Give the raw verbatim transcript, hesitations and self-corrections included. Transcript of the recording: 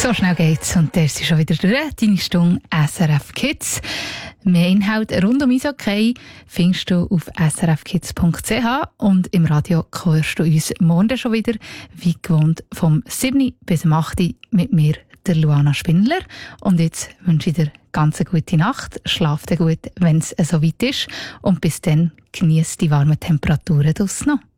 So schnell geht's und der ist schon wieder durch. Deine Stunde S R F Kids. Mehr Inhalt rund um Eishockey findest du auf s r f kids punkt c h und im Radio hörst du uns morgen schon wieder, wie gewohnt, vom sieben bis acht mit mir, der Luana Spindler. Und jetzt wünsche ich dir ganz eine gute Nacht. Schlaf dir gut, wenn es so weit ist. Und bis dann genieß die warmen Temperaturen draussen noch.